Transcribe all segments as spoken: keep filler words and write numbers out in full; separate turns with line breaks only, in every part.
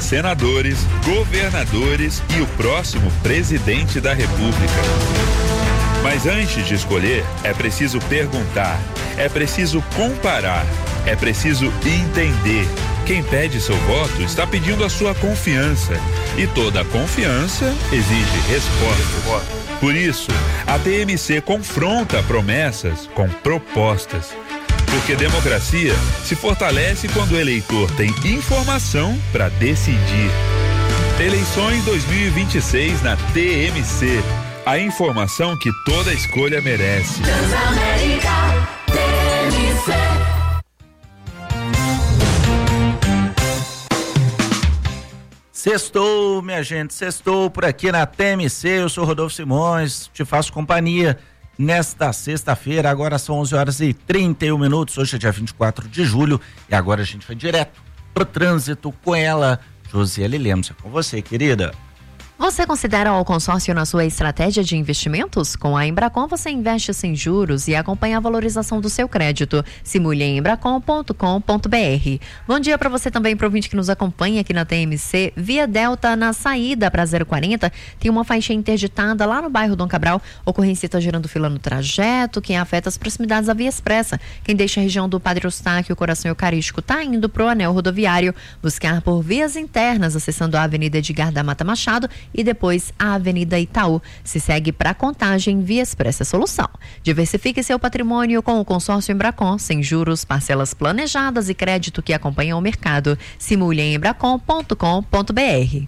senadores, governadores e o próximo presidente da República. Mas antes de escolher, é preciso perguntar, é preciso comparar, é preciso entender. Quem pede seu voto está pedindo a sua confiança. E toda confiança exige resposta. Por isso, a T M C confronta promessas com propostas. Porque democracia se fortalece quando o eleitor tem informação para decidir. Eleições dois mil e vinte e seis na T M C. A informação que toda escolha merece.
Transamérica, T M C.
Sextou, minha gente, sextou por aqui na T M C. Eu sou Rodolfo Simões, te faço companhia nesta sexta-feira. Agora são onze horas e trinta e um minutos. Hoje é dia vinte e quatro de julho e agora a gente vai direto pro trânsito com ela, Josiele Lemos. É com você, querida.
Você considera o consórcio na sua estratégia de investimentos? Com a Embracon você investe sem juros e acompanha a valorização do seu crédito. Simule em embracon ponto com ponto b r. Bom dia para você também, pro ouvinte que nos acompanha aqui na T M C. Via Delta, na saída para zero quarenta, tem uma faixa interditada lá no bairro Dom Cabral. Ocorrência está gerando fila no trajeto, que afeta as proximidades da Via Expressa. Quem deixa a região do Padre Eustáquio, o Coração Eucarístico, está indo pro anel rodoviário. Buscar por vias internas, acessando a Avenida Edgar da Mata Machado e depois a Avenida Itaú. Se segue para Contagem, Via Expressa Solução. Diversifique seu patrimônio com o consórcio Embracon, sem juros, parcelas planejadas e crédito que acompanham o mercado. Simule em embracon ponto com ponto b r.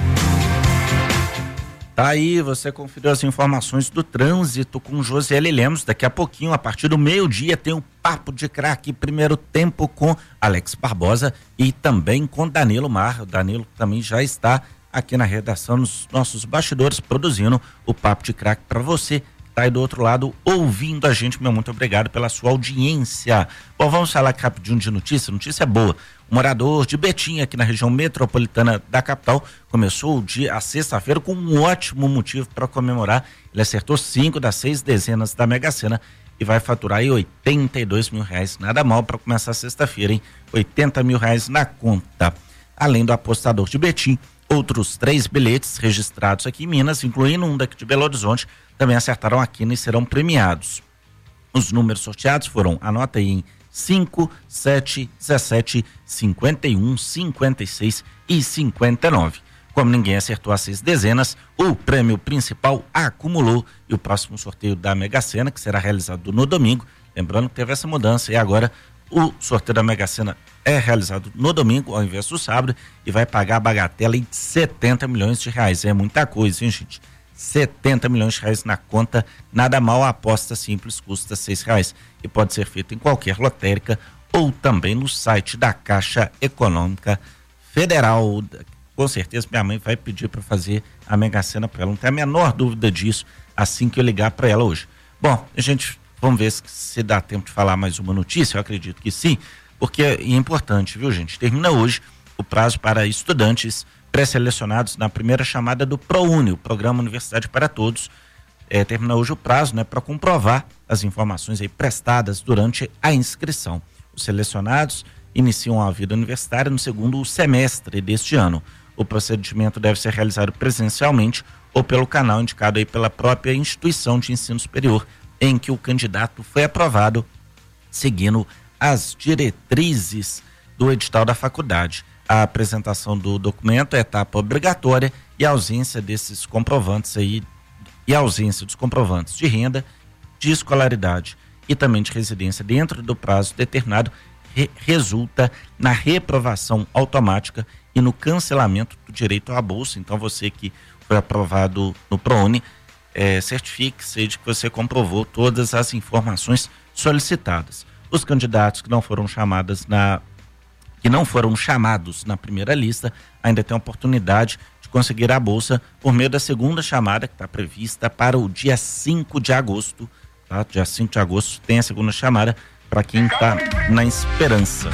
Tá aí, você conferiu as informações do trânsito com Josiele Lemos. Daqui a pouquinho, a partir do meio-dia, tem um Papo de Craque, primeiro tempo com Alex Barbosa e também com Danilo Mar. O Danilo também já está aqui na redação, nos nossos bastidores, produzindo o Papo de Craque para você que está aí do outro lado ouvindo a gente. Meu muito obrigado pela sua audiência. Bom, vamos falar aqui rapidinho de notícia. Notícia boa. O morador de Betim, aqui na região metropolitana da capital, começou o dia, a sexta-feira, com um ótimo motivo para comemorar. Ele acertou cinco das seis dezenas da Mega Sena e vai faturar aí oitenta e dois mil reais. Nada mal para começar a sexta-feira, hein? oitenta mil reais na conta. Além do apostador de Betim, outros três bilhetes registrados aqui em Minas, incluindo um daqui de Belo Horizonte, também acertaram aqui e serão premiados. Os números sorteados foram, anota aí, em cinco, sete, dezessete, cinquenta e um, cinquenta e seis e cinquenta e nove. Como ninguém acertou as seis dezenas, o prêmio principal acumulou e o próximo sorteio da Mega Sena, que será realizado no domingo, lembrando que teve essa mudança e agora o sorteio da Mega Sena é realizado no domingo ao invés do sábado e vai pagar a bagatela em setenta milhões de reais. É muita coisa, hein, gente? setenta milhões de reais na conta, nada mal. A aposta simples custa seis reais e pode ser feita em qualquer lotérica ou também no site da Caixa Econômica Federal. Com certeza minha mãe vai pedir para fazer a Mega Sena para ela, não tem a menor dúvida disso, assim que eu ligar para ela hoje. Bom, a gente, vamos ver se, se dá tempo de falar mais uma notícia, eu acredito que sim, porque é importante, viu, gente? Termina hoje o prazo para estudantes pré-selecionados na primeira chamada do ProUni, o Programa Universidade para Todos. É, termina hoje o prazo, né, para comprovar as informações aí prestadas durante a inscrição. Os selecionados iniciam a vida universitária no segundo semestre deste ano. O procedimento deve ser realizado presencialmente ou pelo canal indicado aí pela própria instituição de ensino superior em que o candidato foi aprovado, seguindo as diretrizes do edital da faculdade. A apresentação do documento é etapa obrigatória e a ausência desses comprovantes aí, e a ausência dos comprovantes de renda, de escolaridade e também de residência dentro do prazo determinado re- resulta na reprovação automática e no cancelamento do direito à bolsa. Então você que foi aprovado no ProUni, é, certifique-se de que você comprovou todas as informações solicitadas. Os candidatos que não foram chamados na que não foram chamados na primeira lista ainda têm a oportunidade de conseguir a bolsa por meio da segunda chamada, que está prevista para o dia cinco de agosto. Tá? Dia cinco de agosto tem a segunda chamada para quem está na esperança.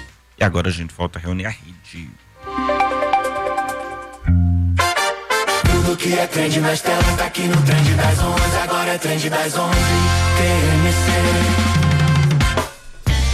E agora a gente volta a reunir a rede.
Tudo que é trend nas telas tá aqui no Trend das onze. Agora é Trend das onze. T M C.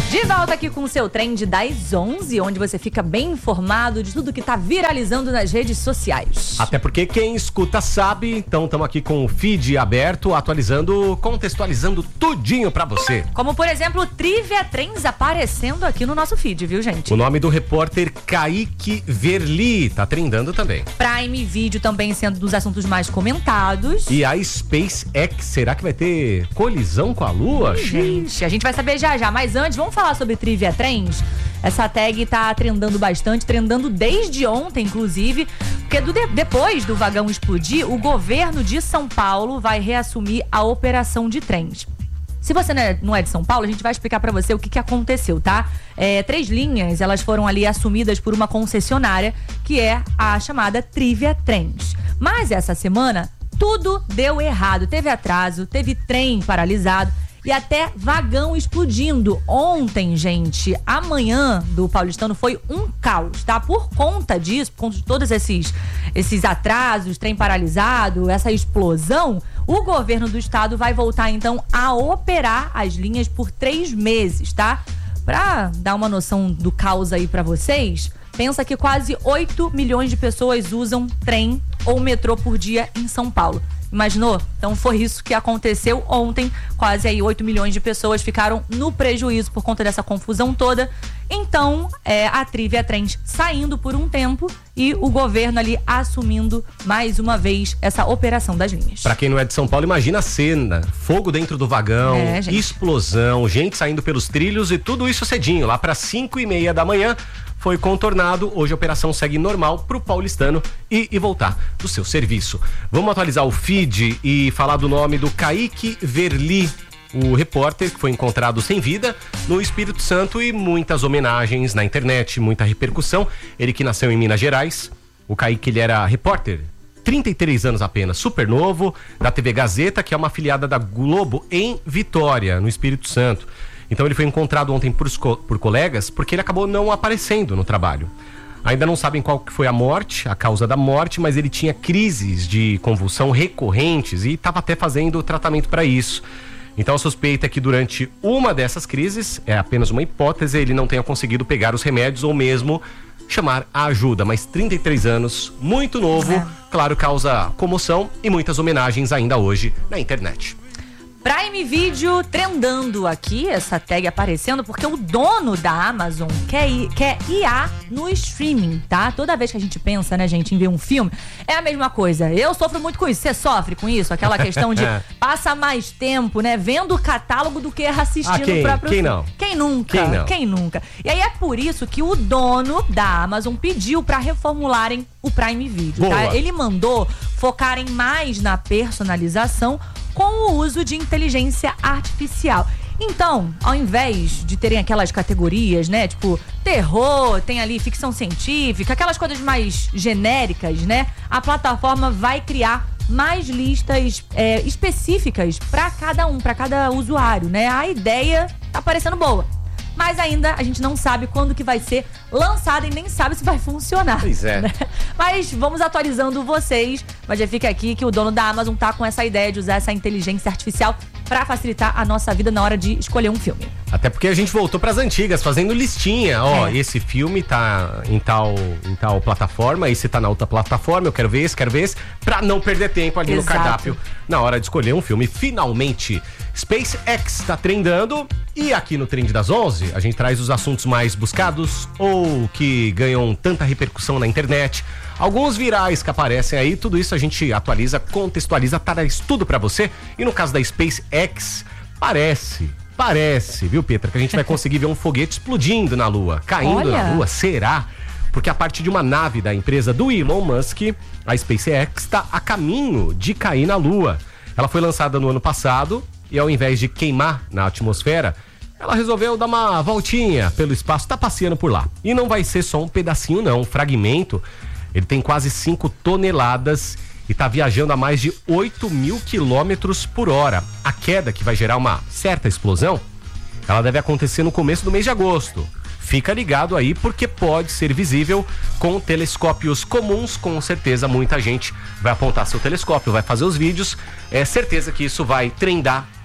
De volta aqui com o seu Trend das onze, onde você fica bem informado de tudo que tá viralizando nas redes sociais.
Até porque quem escuta sabe, então estamos aqui com o feed aberto, atualizando, contextualizando tudinho pra você.
Como, por exemplo, Trivia Trends aparecendo aqui no nosso feed, viu, gente?
O nome do repórter Kaique Verli tá trendando também.
Prime Video também sendo dos assuntos mais comentados.
E a SpaceX, será que vai ter colisão com a Lua?
Hum, gente, a gente vai saber já já, mas antes vamos falar sobre Trivia Trends. Essa tag tá trendando bastante, trendando desde ontem, inclusive, porque do de, depois do vagão explodir, o governo de São Paulo vai reassumir a operação de trens. Se você não é, não é de São Paulo, a gente vai explicar pra você o que, que aconteceu, tá? É, três linhas, elas foram ali assumidas por uma concessionária, que é a chamada Trivia Trends. Mas essa semana, tudo deu errado. Teve atraso, teve trem paralisado e até vagão explodindo. Ontem, gente, a manhã do Paulistano foi um caos, tá? Por conta disso, por conta de todos esses, esses atrasos, trem paralisado, essa explosão, o governo do estado vai voltar, então, a operar as linhas por três meses, tá? Pra dar uma noção do caos aí pra vocês, pensa que quase oito milhões de pessoas usam trem ou metrô por dia em São Paulo. Imaginou? Então foi isso que aconteceu ontem. Quase aí oito milhões de pessoas ficaram no prejuízo por conta dessa confusão toda. Então, é, a Trivia Trends saindo por um tempo e o governo ali assumindo mais uma vez essa operação das linhas.
Pra quem não é de São Paulo, imagina a cena. Fogo dentro do vagão,
É, gente.
explosão, gente saindo pelos trilhos e tudo isso cedinho, lá para cinco e meia da manhã. Foi contornado, hoje a operação segue normal pro paulistano ir e voltar do seu serviço. Vamos atualizar o feed e falar do nome do Kaique Verli, o repórter que foi encontrado sem vida no Espírito Santo, e muitas homenagens na internet, muita repercussão. Ele que nasceu em Minas Gerais, o Kaique, ele era repórter, trinta e três anos apenas, super novo, da T V Gazeta, que é uma afiliada da Globo em Vitória, no Espírito Santo. Então ele foi encontrado ontem por, por colegas porque ele acabou não aparecendo no trabalho. Ainda não sabem qual que foi a morte, a causa da morte, mas ele tinha crises de convulsão recorrentes e estava até fazendo tratamento para isso. Então a suspeita é que durante uma dessas crises, é apenas uma hipótese, ele não tenha conseguido pegar os remédios ou mesmo chamar a ajuda. Mas trinta e três anos, muito novo, é. Claro, causa comoção e muitas homenagens ainda hoje na internet.
Prime Video trendando aqui, essa tag aparecendo, porque o dono da Amazon quer, ir, quer I A no streaming, tá? Toda vez que a gente pensa, né, gente, em ver um filme, é a mesma coisa. Eu sofro muito com isso. Você sofre com isso? Aquela questão de passa mais tempo, né, vendo o catálogo do que assistindo
ah, quem?
o próprio
quem
filme.
Não?
Quem nunca?
Quem não?
Quem nunca? E aí é por isso que o dono da Amazon pediu pra reformularem o Prime Video,
Boa.
tá? Ele mandou focarem mais na personalização com o uso de inteligência artificial. Então, ao invés de terem aquelas categorias, né, tipo terror, tem ali ficção científica, aquelas coisas mais genéricas, né, a plataforma vai criar mais listas é, específicas para cada um, para cada usuário, né? A ideia tá parecendo boa, mas ainda a gente não sabe quando que vai ser lançada e nem sabe se vai funcionar.
Pois é.
Né? Mas vamos atualizando vocês, mas já fica aqui que o dono da Amazon tá com essa ideia de usar essa inteligência artificial para facilitar a nossa vida na hora de escolher um filme.
Até porque a gente voltou pras antigas, fazendo listinha. Ó,
É.
esse filme tá em tal, em tal plataforma, esse tá na outra plataforma, eu quero ver esse, quero ver esse, pra não perder tempo ali
Exato.
no cardápio na hora de escolher um filme. Finalmente, SpaceX tá trendando, e aqui no Trend das onze a gente traz os assuntos mais buscados ou que ganham tanta repercussão na internet. Alguns virais que aparecem aí, tudo isso a gente atualiza, contextualiza, traz tudo pra você. E no caso da SpaceX, parece, parece, viu, Petra, que a gente vai conseguir ver um foguete explodindo na Lua, caindo
Olha.
na Lua. Será? Porque a partir de uma nave da empresa do Elon Musk, a SpaceX está a caminho de cair na Lua. Ela foi lançada no ano passado e, ao invés de queimar na atmosfera, ela resolveu dar uma voltinha pelo espaço, tá passeando por lá. E não vai ser só um pedacinho não, um fragmento. Ele tem quase cinco toneladas e tá viajando a mais de oito mil quilômetros por hora. A queda, que vai gerar uma certa explosão, ela deve acontecer no começo do mês de agosto. Fica ligado aí, porque pode ser visível com telescópios comuns. Com certeza muita gente vai apontar seu telescópio, vai fazer os vídeos. É certeza que isso vai trendar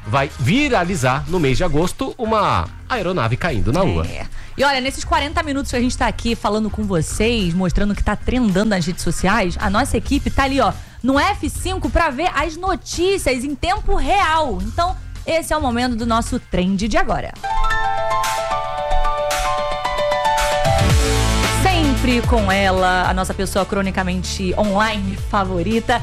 vai viralizar no mês de agosto uma aeronave caindo na Lua.
É. E olha, nesses quarenta minutos que a gente tá aqui falando com vocês, mostrando o que tá trendando nas redes sociais, a nossa equipe tá ali, ó, no F cinco pra ver as notícias em tempo real. Então, esse é o momento do nosso Trend de agora. Sempre com ela, a nossa pessoa cronicamente online favorita,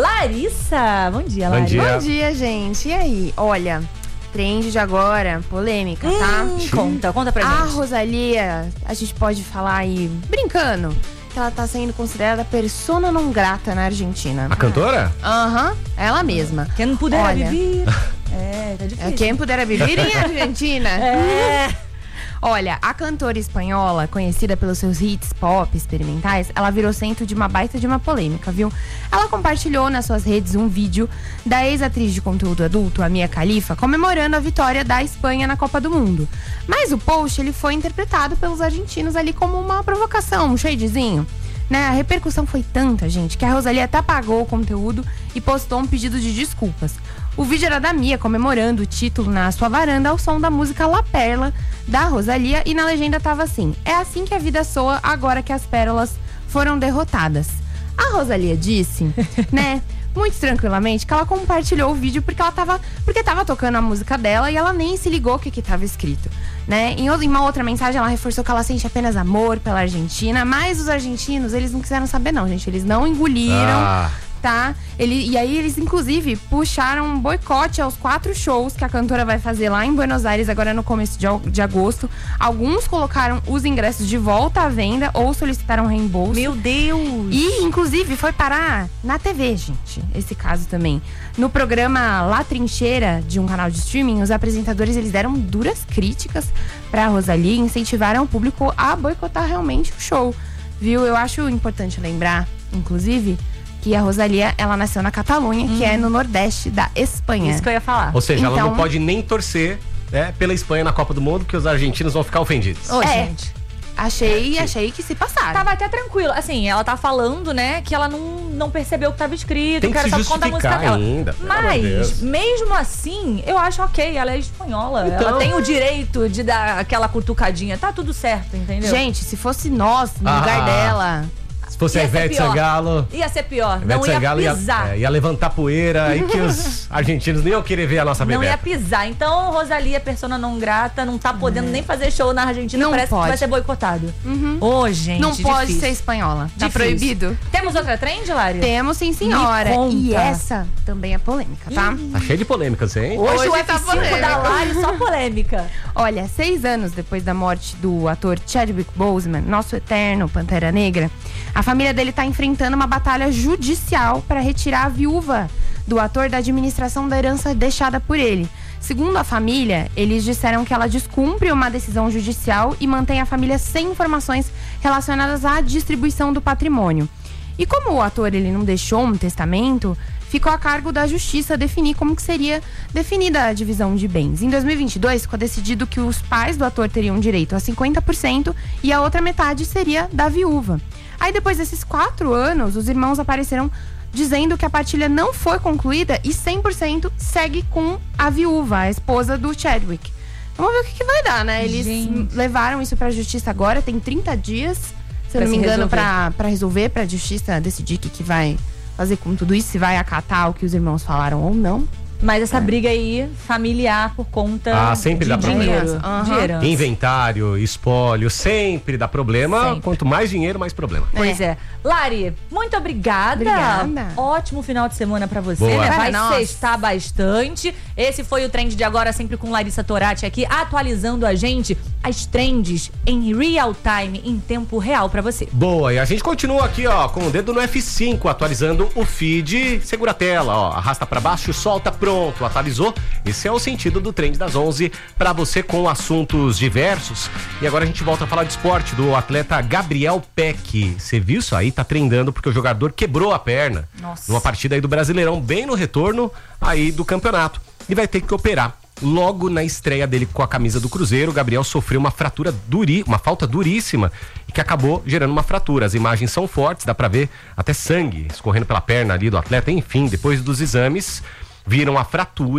Larissa. Bom dia,
Bom
Larissa.
dia.
Bom dia, gente. E aí? Olha, trend de agora, polêmica, tá?
Hum, conta, conta pra
A
gente.
Rosalia, a gente pode falar aí, brincando, que ela tá sendo considerada persona non grata na Argentina.
A cantora?
Aham, ela mesma.
Quem não puder
Olha,
viver. É, tá
é,
difícil.
quem puder viver em Argentina.
É.
Olha, a cantora espanhola, conhecida pelos seus hits pop experimentais, ela virou centro de uma baita de uma polêmica, viu? Ela compartilhou nas suas redes um vídeo da ex-atriz de conteúdo adulto, a Mia Khalifa, comemorando a vitória da Espanha na Copa do Mundo. Mas o post, ele foi interpretado pelos argentinos ali como uma provocação, um shadezinho. Né? A repercussão foi tanta, gente, que a Rosalia até apagou o conteúdo e postou um pedido de desculpas. O vídeo era da Mia comemorando o título na sua varanda ao som da música La Perla, da Rosalia, e na legenda tava assim: é assim que a vida soa agora que as pérolas foram derrotadas. A Rosalia disse, né, muito tranquilamente, que ela compartilhou o vídeo porque ela tava, porque tava tocando a música dela e ela nem se ligou o que que tava escrito, né? Em, em uma outra mensagem ela reforçou que ela sente apenas amor pela Argentina, mas os argentinos, eles não quiseram saber não, gente, eles não engoliram.
Ah.
Tá? Ele, e aí eles, inclusive, puxaram um boicote aos quatro shows que a cantora vai fazer lá em Buenos Aires, agora no começo de, de agosto. Alguns colocaram os ingressos de volta à venda ou solicitaram reembolso.
Meu Deus!
E, inclusive, foi parar na T V, gente, esse caso também. No programa La Trincheira, de um canal de streaming, os apresentadores, eles deram duras críticas pra Rosalia e incentivaram o público a boicotar realmente o show. Viu? Eu acho importante lembrar, inclusive, que a Rosalia, ela nasceu na Catalunha, hum. que é no nordeste da Espanha.
Isso que eu ia falar.
Ou seja,
Então-
ela não pode nem torcer, né, pela Espanha na Copa do Mundo, porque os argentinos vão ficar ofendidos.
Ô,
É.
gente.
Achei, achei que se passaram.
Tava até tranquilo. Assim, ela tá falando, né, que ela não, não percebeu o que tava escrito.
Tem que
quero
se
só contar a música
justificar
dela.
ainda, pelo amor de
Mas,
Deus.
mesmo assim, eu acho ok. Ela é espanhola.
Então.
Ela tem o direito de dar aquela cutucadinha. Tá tudo certo, entendeu?
Gente, se fosse nós no
Ah.
lugar dela...
Se fosse a
Ia ser
Ivete
pior.
Sangalo,
Ia ser pior.
Ivete
Não ia
Sangalo ia,
pisar.
é, ia levantar poeira e que os argentinos nem iam querer ver a nossa
Não ia
bebê.
pisar. Então, Rosalia, persona não grata, não tá podendo nem fazer show na Argentina.
Não
Parece
pode.
que vai ser boicotado. Ô, gente,
não pode
difícil.
ser espanhola. Tá
Difícil.
proibido?
Temos outra trend, Lari?
Temos sim, senhora.
Me conta.
E essa também é polêmica, tá?
Tá cheio de polêmicas, hein?
Hoje,
Hoje
o F
tá
cinco
polêmico.
da Lari, só polêmica.
Olha, seis anos depois da morte do ator Chadwick Boseman, nosso eterno Pantera Negra, a família dele tá enfrentando uma batalha judicial para retirar a viúva do ator da administração da herança deixada por ele. Segundo a família, eles disseram que ela descumpre uma decisão judicial e mantém a família sem informações relacionadas à distribuição do patrimônio. E como o ator ele não deixou um testamento, ficou a cargo da justiça definir como que seria definida a divisão de bens. Em dois mil e vinte e dois, ficou decidido que os pais do ator teriam direito a cinquenta por cento e a outra metade seria da viúva. Aí depois desses quatro anos, os irmãos apareceram dizendo que a partilha não foi concluída e cem por cento segue com a viúva, a esposa do Chadwick. Vamos ver o que, que vai dar, né? Eles
Gente.
levaram isso pra justiça agora, tem trinta dias, se
Pra
eu não me
se
engano,
resolver.
pra, pra resolver, pra justiça decidir o que, que vai fazer com tudo isso, se vai acatar o que os irmãos falaram ou não.
Mas essa briga aí, familiar, por conta
Ah, sempre
de
dá
dinheiro.
problema. Aham.
De herança.
Inventário, espólio, sempre dá problema.
Sempre.
Quanto mais dinheiro, mais problema.
Pois é. Lari, muito obrigada.
Obrigada.
Ótimo final de semana pra você,
Boa.
né? Vai
Para nós.
sextar bastante. Esse foi o Trend de Agora, sempre com Larissa Torati aqui, atualizando a gente as trends em real time, em tempo real pra você.
Boa, e a gente continua aqui, ó, com o dedo no F cinco, atualizando o feed. Segura a tela, ó, arrasta pra baixo, solta, pronto, atualizou. Esse é o sentido do Trend das onze pra você, com assuntos diversos. E agora a gente volta a falar de esporte, do atleta Gabriel Peck. Você viu isso aí? Tá trendando porque o jogador quebrou a perna.
Nossa.
Numa partida aí do Brasileirão, bem no retorno aí do campeonato. E vai ter que operar. Logo na estreia dele com a camisa do Cruzeiro, o Gabriel sofreu uma fratura duri, uma falta duríssima e que acabou gerando uma fratura. As imagens são fortes, dá pra ver até sangue escorrendo pela perna ali do atleta. Enfim, depois dos exames, viram a fratura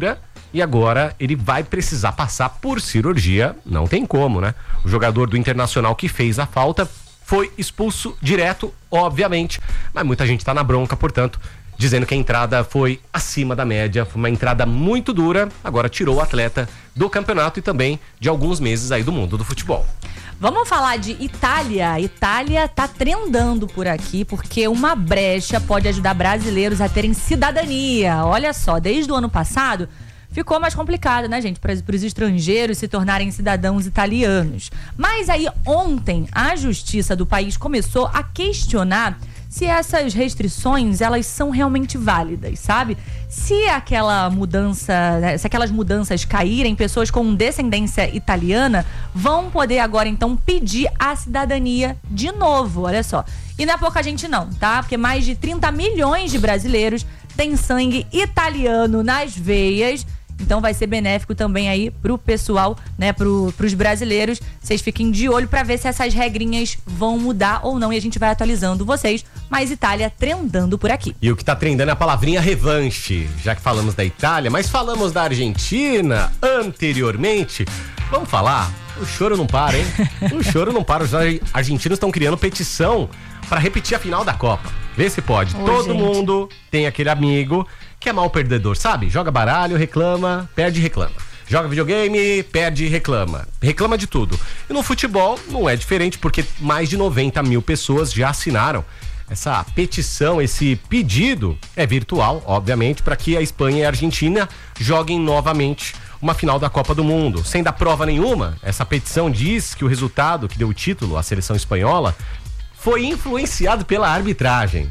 e agora ele vai precisar passar por cirurgia, não tem como, né? O jogador do Internacional que fez a falta foi expulso direto, obviamente, mas muita gente tá na bronca, portanto, dizendo que a entrada foi acima da média, foi uma entrada muito dura, agora tirou o atleta do campeonato e também de alguns meses aí do mundo do futebol.
Vamos falar de Itália. Itália tá trendando por aqui porque uma brecha pode ajudar brasileiros a terem cidadania. Olha só, desde o ano passado ficou mais complicado, né, gente, para os estrangeiros se tornarem cidadãos italianos. Mas aí ontem a justiça do país começou a questionar se essas restrições, elas são realmente válidas, sabe? Se aquela mudança, se aquelas mudanças caírem, pessoas com descendência italiana vão poder agora, então, pedir a cidadania de novo, olha só. E não é pouca gente não, tá? Porque mais de trinta milhões de brasileiros têm sangue italiano nas veias. Então vai ser benéfico também aí pro pessoal, né, pro, pros brasileiros. Vocês fiquem de olho pra ver se essas regrinhas vão mudar ou não e a gente vai atualizando vocês. Mas Itália trendando por aqui.
E o que tá trendando é a palavrinha revanche, já que falamos da Itália, mas falamos da Argentina anteriormente. Vamos falar? O choro não para, hein? O choro não para. Os argentinos estão criando petição pra repetir a final da Copa. Vê se pode.
Ô,
Todo
gente.
mundo tem aquele amigo que é mal perdedor, sabe? Joga baralho, reclama, perde e reclama. Joga videogame, perde e reclama. Reclama de tudo. E no futebol não é diferente, porque mais de noventa mil pessoas já assinaram essa petição, esse pedido. É virtual, obviamente, para que a Espanha e a Argentina joguem novamente uma final da Copa do Mundo. Sem dar prova nenhuma, essa petição diz que o resultado que deu o título à seleção espanhola foi influenciado pela arbitragem.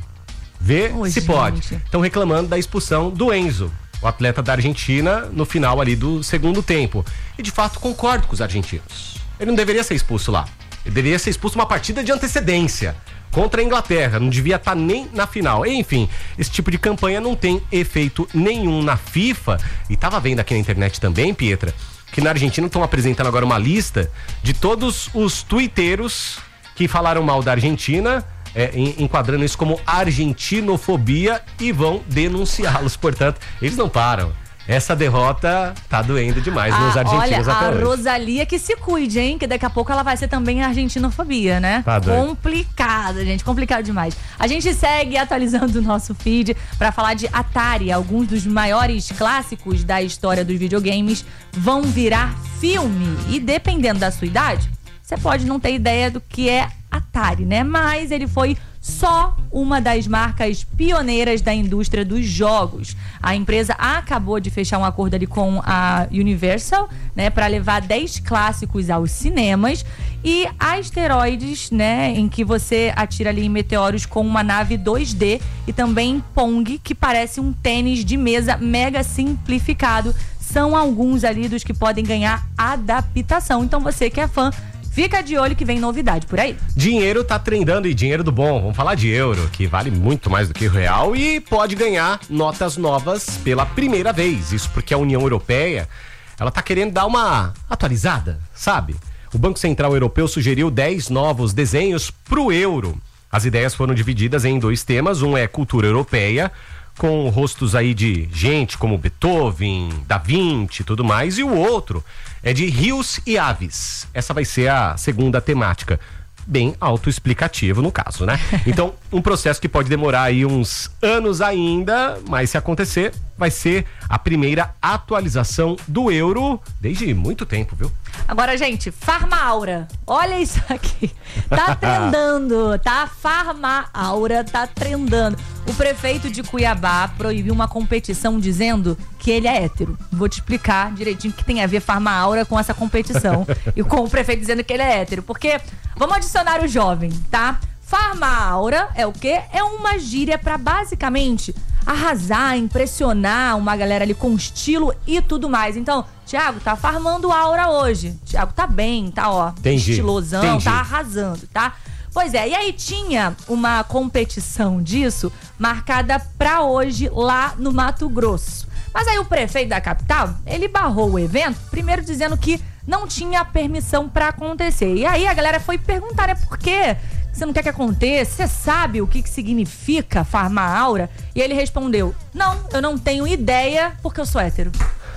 Vê
Ô,
se
gente.
pode. Estão reclamando da expulsão do Enzo, o atleta da Argentina, no final ali do segundo tempo. E de fato concordo com os argentinos. Ele não deveria ser expulso lá. Ele deveria ser expulso uma partida de antecedência contra a Inglaterra. Não devia estar nem na final. Enfim, esse tipo de campanha não tem efeito nenhum na FIFA. E tava vendo aqui na internet também, Pietra, que na Argentina estão apresentando agora uma lista de todos os tuiteiros que falaram mal da Argentina, É, enquadrando isso como argentinofobia e vão denunciá-los. Portanto, eles não param. Essa derrota tá doendo demais nos argentinos
olha,
até
a
hoje.
Rosalia que se cuide, hein? Que daqui a pouco ela vai ser também argentinofobia, né?
Tá doido.
Complicado, gente. Complicado demais. A gente segue atualizando o nosso feed pra falar de Atari. Alguns dos maiores clássicos da história dos videogames vão virar filme. E dependendo da sua idade, você pode não ter ideia do que é Atari, né? Mas ele foi só uma das marcas pioneiras da indústria dos jogos. A empresa acabou de fechar um acordo ali com a Universal, né, para levar dez clássicos aos cinemas, e Asteroids, né, em que você atira ali em meteoros com uma nave dois D, e também Pong, que parece um tênis de mesa mega simplificado. São alguns ali dos que podem ganhar adaptação. Então você que é fã, fica de olho que vem novidade por aí.
Dinheiro tá trendando, e dinheiro do bom. Vamos falar de euro, que vale muito mais do que o real e pode ganhar notas novas pela primeira vez. Isso porque a União Europeia, ela tá querendo dar uma atualizada, sabe? O Banco Central Europeu sugeriu dez novos desenhos pro euro. As ideias foram divididas em dois temas. Um é cultura europeia, com rostos aí de gente como Beethoven, Da Vinci e tudo mais, e o outro é de rios e aves. Essa vai ser a segunda temática. Bem autoexplicativo no caso, né? Então, um processo que pode demorar aí uns anos ainda, mas se acontecer, vai ser a primeira atualização do euro desde muito tempo, viu?
Agora, gente, Farmaura. Olha isso aqui. Tá trendando, tá? Farmaura tá trendando. O prefeito de Cuiabá proibiu uma competição dizendo que ele é hétero. Vou te explicar direitinho o que tem a ver Farmaura com essa competição. E com o prefeito dizendo que ele é hétero. Porque, vamos adicionar o jovem, tá? Farmaura é o quê? É uma gíria pra basicamente arrasar, impressionar uma galera ali com estilo e tudo mais. Então, Thiago tá farmando aura hoje. Thiago tá bem, tá, ó,
Entendi.
estilosão,
Entendi.
tá arrasando, tá? Pois é, e aí tinha uma competição disso marcada pra hoje lá no Mato Grosso. Mas aí o prefeito da capital, ele barrou o evento, primeiro dizendo que não tinha permissão pra acontecer. E aí a galera foi perguntar, né, por quê? Você não quer que aconteça? Você sabe o que, que significa farmar aura? E ele respondeu, não, eu não tenho ideia porque eu sou hétero.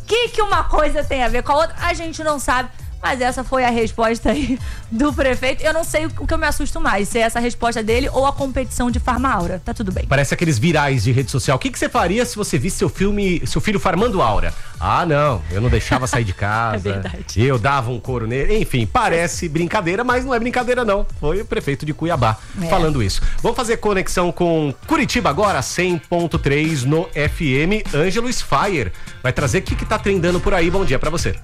que, que uma coisa tem a ver com a outra? A gente não sabe. Mas essa foi a resposta aí do prefeito. Eu não sei o que eu me assusto mais, se é essa resposta dele ou a competição de Farmaura. Tá tudo bem.
Parece aqueles virais de rede social. O que, que você faria se você visse seu filme, seu filho farmando aura? Ah, não, eu não deixava sair de casa.
É verdade.
Eu dava um couro nele. Enfim, parece brincadeira, mas não é brincadeira não. Foi o prefeito de Cuiabá
É.
falando isso. Vamos fazer conexão com Curitiba agora, cem ponto três no F M. Ângelo Sfire vai trazer o que, que tá trendando por aí. Bom dia pra você.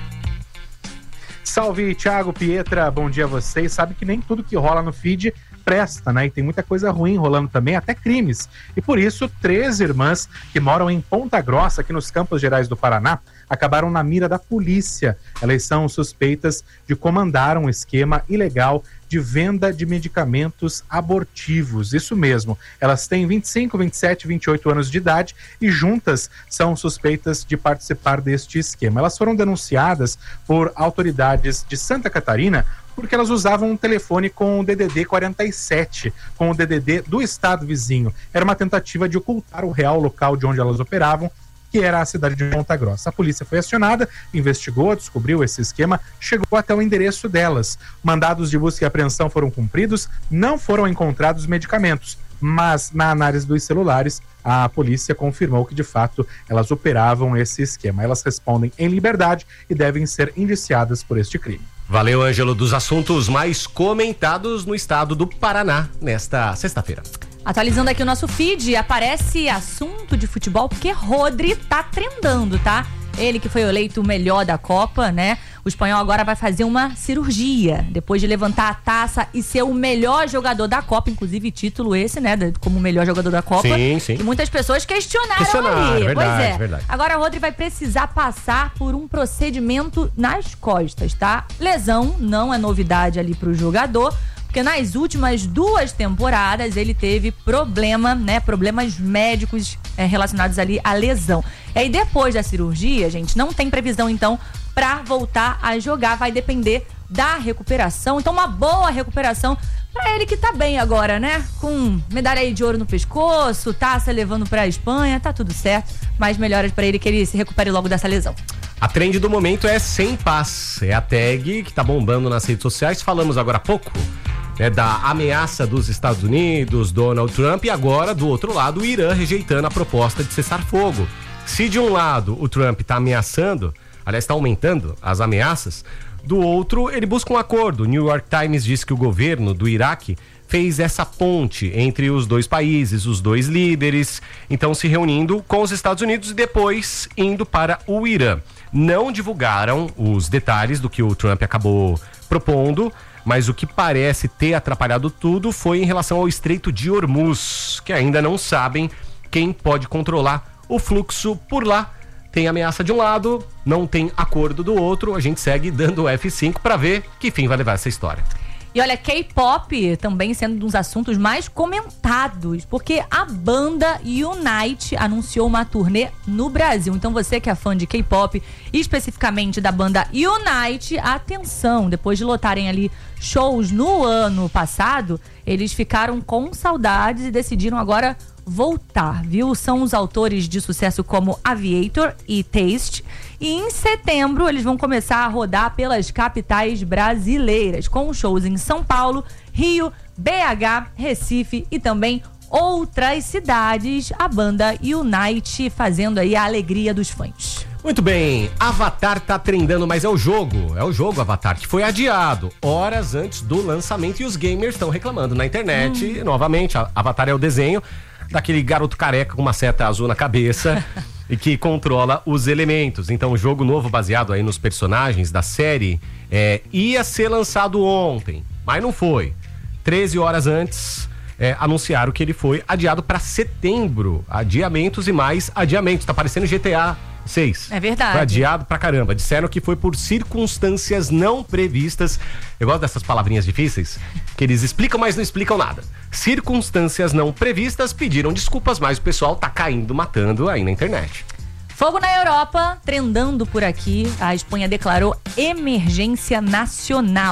Salve, Thiago, Pietra, bom dia a vocês. Sabe que nem tudo que rola no feed presta, né? E tem muita coisa ruim rolando também, até crimes. E por isso, três irmãs que moram em Ponta Grossa, aqui nos Campos Gerais do Paraná, acabaram na mira da polícia. Elas são suspeitas de comandar um esquema ilegal de venda de medicamentos abortivos. Isso mesmo. Elas têm vinte e cinco, vinte e sete, vinte e oito anos de idade e juntas são suspeitas de participar deste esquema. Elas foram denunciadas por autoridades de Santa Catarina porque elas usavam um telefone com o D D D quarenta e sete, com o D D D do estado vizinho. Era uma tentativa de ocultar o real local de onde elas operavam, que era a cidade de Ponta Grossa. A polícia foi acionada, investigou, descobriu esse esquema, chegou até o endereço delas. Mandados de busca e apreensão foram cumpridos, não foram encontrados medicamentos, mas na análise dos celulares, a polícia confirmou que de fato elas operavam esse esquema. Elas respondem em liberdade e devem ser indiciadas por este crime.
Valeu, Ângelo, dos assuntos mais comentados no estado do Paraná nesta sexta-feira.
Atualizando aqui o nosso feed, aparece assunto de futebol porque Rodri tá trendando, tá? Ele que foi eleito o melhor da Copa, né? O espanhol agora vai fazer uma cirurgia, depois de levantar a taça e ser o melhor jogador da Copa, inclusive título esse, né? Como o melhor jogador da Copa.
Sim, sim.
E muitas pessoas questionaram,
Questionaram,
ali.
verdade,
pois é.
verdade.
Agora Rodri vai precisar passar por um procedimento nas costas, tá? Lesão não é novidade ali pro jogador, porque nas últimas duas temporadas ele teve problema, né? Problemas médicos é, relacionados ali à lesão. E aí depois da cirurgia, gente, não tem previsão então pra voltar a jogar. Vai depender da recuperação. Então uma boa recuperação pra ele que tá bem agora, né? Com medalha aí de ouro no pescoço, taça levando pra Espanha, tá tudo certo. Mais melhoras pra ele, que ele se recupere logo dessa lesão.
A trend do momento é Sem Paz. É a tag que tá bombando nas redes sociais. Falamos agora há pouco É da ameaça dos Estados Unidos, Donald Trump, e agora, do outro lado, o Irã rejeitando a proposta de cessar fogo. Se de um lado o Trump está ameaçando, aliás, está aumentando as ameaças, do outro ele busca um acordo. O New York Times diz que o governo do Iraque fez essa ponte entre os dois países, os dois líderes, então se reunindo com os Estados Unidos e depois indo para o Irã. Não divulgaram os detalhes do que o Trump acabou propondo, mas o que parece ter atrapalhado tudo foi em relação ao Estreito de Hormuz, que ainda não sabem quem pode controlar o fluxo por lá. Tem ameaça de um lado, não tem acordo do outro, a gente segue dando o F cinco para ver que fim vai levar essa história.
E olha, K-pop também sendo um dos assuntos mais comentados, porque a banda Unite anunciou uma turnê no Brasil. Então você que é fã de K-pop, especificamente da banda Unite, atenção, depois de lotarem ali shows no ano passado, eles ficaram com saudades e decidiram agora voltar, viu? São os autores de sucesso como Aviator e Taste. E em setembro eles vão começar a rodar pelas capitais brasileiras, com shows em São Paulo, Rio, B H, Recife e também outras cidades. A banda Unite fazendo aí a alegria dos fãs.
Muito bem, Avatar tá trendando, mas é o jogo, é o jogo Avatar, que foi adiado horas antes do lançamento e os gamers estão reclamando na internet. Hum. Novamente, Avatar é o desenho daquele garoto careca com uma seta azul na cabeça e que controla os elementos. Então o jogo novo, baseado aí nos personagens da série, é, ia ser lançado ontem, mas não foi. treze horas antes, é, anunciaram que ele foi adiado para setembro. Adiamentos e mais adiamentos. Tá parecendo G T A seis.
É verdade.
Foi adiado pra caramba. Disseram que foi por circunstâncias não previstas. Eu gosto dessas palavrinhas difíceis, que eles explicam, mas não explicam nada. Circunstâncias não previstas, pediram desculpas, mas o pessoal tá caindo, matando aí na internet.
Fogo na Europa, trendando por aqui. A Espanha declarou emergência nacional.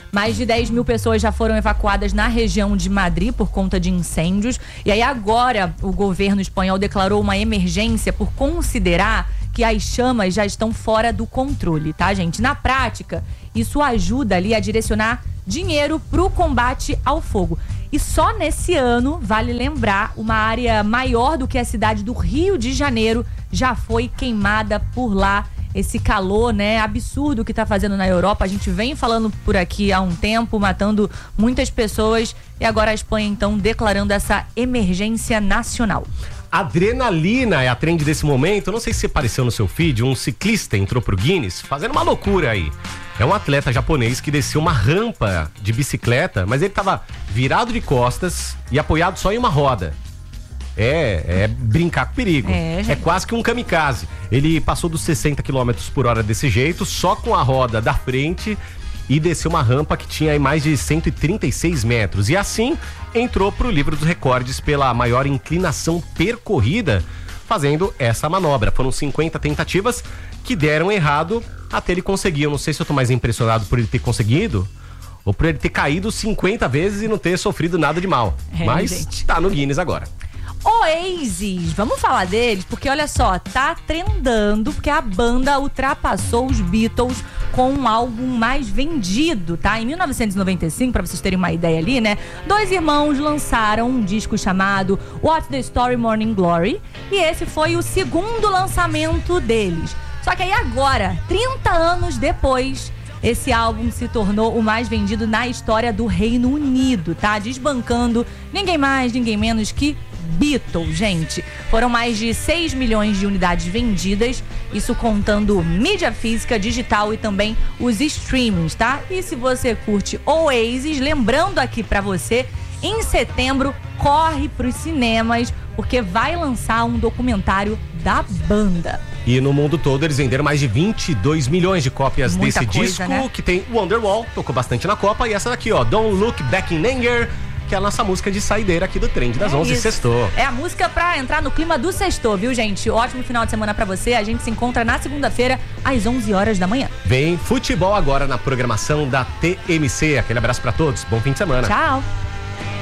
Mais de dez mil pessoas já foram evacuadas na região de Madrid por conta de incêndios. E aí agora o governo espanhol declarou uma emergência por considerar que as chamas já estão fora do controle, tá, gente? Na prática, isso ajuda ali a direcionar dinheiro para o combate ao fogo. E só nesse ano, vale lembrar, uma área maior do que a cidade do Rio de Janeiro já foi queimada por lá. Esse calor, né, absurdo que tá fazendo na Europa. A gente vem falando por aqui há um tempo, matando muitas pessoas. E agora a Espanha, então, declarando essa emergência nacional.
Adrenalina é a trend desse momento. Não sei se apareceu no seu feed, um ciclista entrou pro Guinness fazendo uma loucura aí. É um atleta japonês que desceu uma rampa de bicicleta, mas ele tava virado de costas e apoiado só em uma roda. É, é brincar com perigo. É, é quase que um kamikaze. Ele passou dos sessenta quilômetros por hora desse jeito, só com a roda da frente, e desceu uma rampa que tinha aí mais de cento e trinta e seis metros. E assim entrou pro livro dos recordes pela maior inclinação percorrida fazendo essa manobra. Foram cinquenta tentativas que deram errado até ele conseguir. Eu não sei se eu tô mais impressionado por ele ter conseguido ou por ele ter caído cinquenta vezes e não ter sofrido nada de mal. É, mas gente, tá no Guinness agora.
Oasis, vamos falar deles, porque olha só, tá trendando, porque a banda ultrapassou os Beatles com um álbum mais vendido, tá? Em mil novecentos e noventa e cinco, pra vocês terem uma ideia ali, né? Dois irmãos lançaram um disco chamado What's the Story Morning Glory, e esse foi o segundo lançamento deles. Só que aí agora, trinta anos depois, esse álbum se tornou o mais vendido na história do Reino Unido, tá? Desbancando ninguém mais, ninguém menos que Beatles, gente. Foram mais de seis milhões de unidades vendidas, isso contando mídia física, digital e também os streamings, tá? E se você curte Oasis, lembrando aqui pra você, em setembro, corre pros cinemas, porque vai lançar um documentário da banda.
E no mundo todo eles venderam mais de vinte e dois milhões de cópias
Muita
desse
coisa,
disco,
né?
Que tem Wonderwall, tocou bastante na Copa, e essa daqui, ó, Don't Look Back in Anger, que é a nossa música de saideira aqui do Trend das
é
onze,
isso.
Sextou.
É a música pra entrar no clima do sextou, viu, gente? Ótimo final de semana pra você. A gente se encontra na segunda-feira, às onze horas da manhã.
Vem futebol agora na programação da T M C. Aquele abraço pra todos. Bom fim de semana.
Tchau.